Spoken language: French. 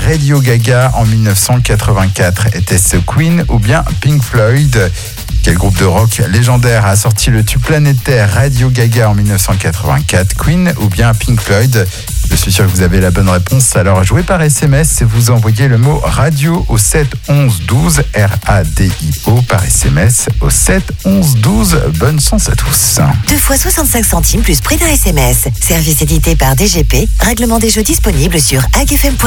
Radio Gaga en 1984? Était-ce Queen ou bien Pink Floyd? Quel groupe de rock légendaire a sorti le tube planétaire Radio Gaga en 1984? Queen ou bien Pink Floyd? Je suis sûr que vous avez la bonne réponse. Alors jouez par SMS et vous envoyez le mot radio au 7 11 12 RADIO par SMS au 7 11 12. Bonne chance à tous. 2 fois 65 centimes plus prix d'un SMS. Service édité par DGP. Règlement des jeux disponible sur agfm.com.